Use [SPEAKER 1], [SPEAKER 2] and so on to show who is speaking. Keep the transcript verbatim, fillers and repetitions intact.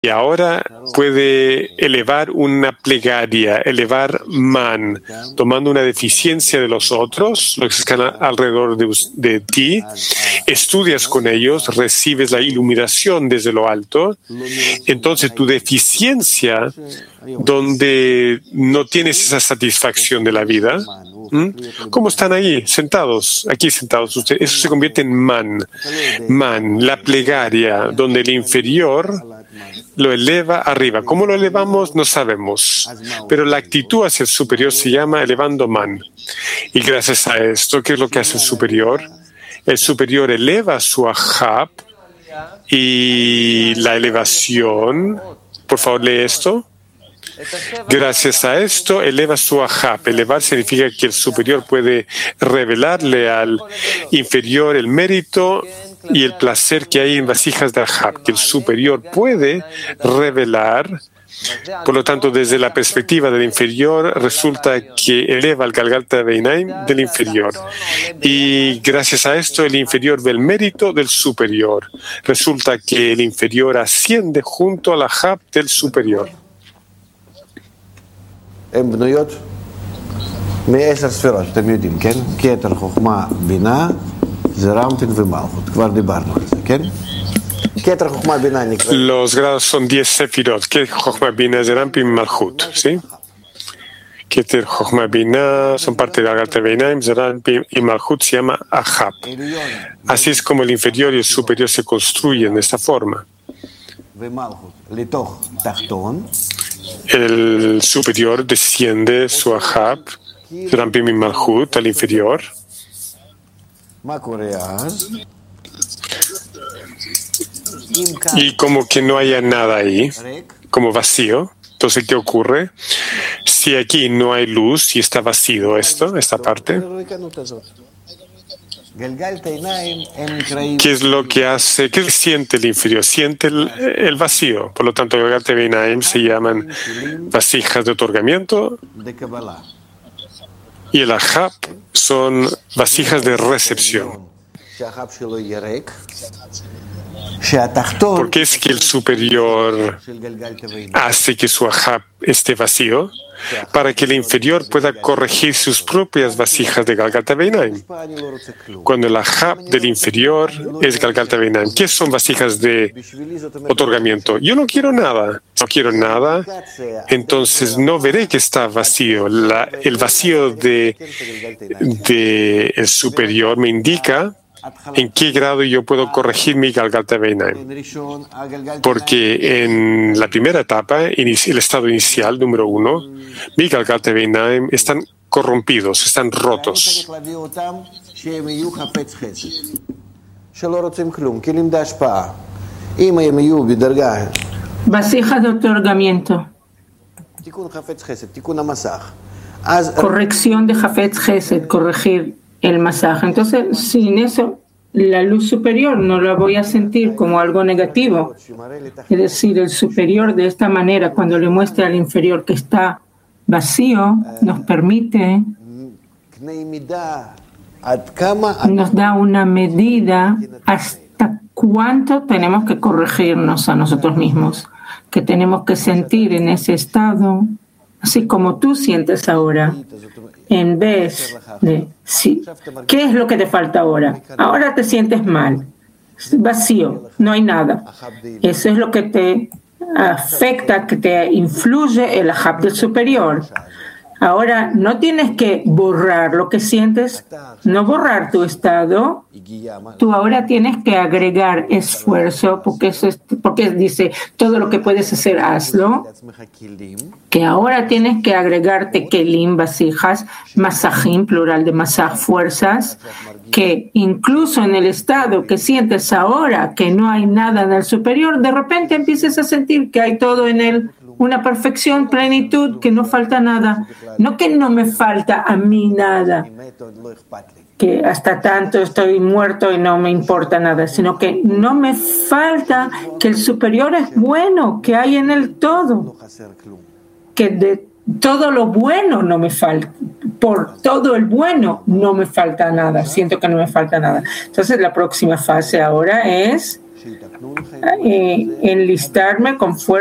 [SPEAKER 1] Y ahora puede elevar una plegaria, elevar man, tomando una deficiencia de los otros, los que están alrededor de, de ti, estudias con ellos, recibes la iluminación desde lo alto, entonces tu deficiencia, donde no tienes esa satisfacción de la vida, ¿Mm? ¿Cómo están ahí, sentados, aquí sentados ustedes? Eso se convierte en man, man, la plegaria, donde el inferior lo eleva arriba. ¿Cómo lo elevamos? No sabemos. Pero la actitud hacia el superior se llama elevando man. Y gracias a esto, ¿qué es lo que hace el superior? El superior eleva su ahab y la elevación. Por favor, lee esto. Gracias a esto, eleva su ahab. Elevar significa que el superior puede revelarle al inferior el mérito y el placer que hay en vasijas de ahab, que el superior puede revelar. Por lo tanto, desde la perspectiva del inferior, resulta que eleva el Galgalta Beinaim del inferior. Y gracias a esto, el inferior ve el mérito del superior. Resulta que el inferior asciende junto al ahab del superior.
[SPEAKER 2] הן בנויות מעשר ספירות, אתם יודעים, כן? כתר, חוכמה, בינה, זרמפין ומלכות. כבר דיברנו על זה, כן? כתר, חוכמה, בינה נקרא...
[SPEAKER 1] Los grados son diez sefirot, que Jochma, Bina, Zerampin, Malchut, ¿sí? Keter, Jochma, Bina son parte de la Galta Beinaim, Zerampin y Malchut se llama Ahab. Así es como el inferior y el superior se construyen de esta forma. El superior desciende su ahab, Rampim y Malchut, al inferior. Y como que no haya nada ahí, como vacío. Entonces, ¿qué ocurre? Si aquí no hay luz y está vacío esto, esta parte, ¿qué es lo que hace? ¿Qué siente el inferior? Siente el, el vacío. Por lo tanto, el Galgalta Beinaim se llaman vasijas de otorgamiento y el ahab son vasijas de recepción. ¿Por qué es que el superior hace que su ahab esté vacío? Para que el inferior pueda corregir sus propias vasijas de Galgalta Beinaim. Cuando el ahab del inferior es Galgalta Beinaim, ¿qué son vasijas de otorgamiento? Yo no quiero nada, no quiero nada, entonces no veré que está vacío. La, el vacío de, de el superior me indica en qué grado yo puedo corregir mi Galgalta Beinaim. Porque en la primera etapa, el estado inicial, número uno, mi Galgalta Beinaim están corrompidos, están rotos.
[SPEAKER 3] Vasijas de otorgamiento. Corrección de Jafetz Chesed, corregir el masaje. Entonces, sin eso, la luz superior no la voy a sentir como algo negativo. Es decir, el superior de esta manera, cuando le muestra al inferior que está vacío, nos permite, nos da una medida hasta cuánto tenemos que corregirnos a nosotros mismos, que tenemos que sentir en ese estado, así como tú sientes ahora. En vez de, sí, ¿qué es lo que te falta ahora? Ahora te sientes mal, vacío, no hay nada. Eso es lo que te afecta, que te influye el ahab del superior. Ahora no tienes que borrar lo que sientes, no borrar tu estado. Tú ahora tienes que agregar esfuerzo, porque, eso es, porque dice, todo lo que puedes hacer, hazlo. Que ahora tienes que agregarte kelim, vasijas, masajim, plural de masaj, fuerzas, que incluso en el estado que sientes ahora, que no hay nada en el superior, de repente empieces a sentir que hay todo en él. Una perfección, plenitud, que no falta nada. No que no me falta a mí nada, que hasta tanto estoy muerto y no me importa nada, sino que no me falta, que el superior es bueno, que hay en él todo, que de todo lo bueno no me falta, por todo el bueno no me falta nada, siento que no me falta nada. Entonces la próxima fase ahora es eh, enlistarme con fuerza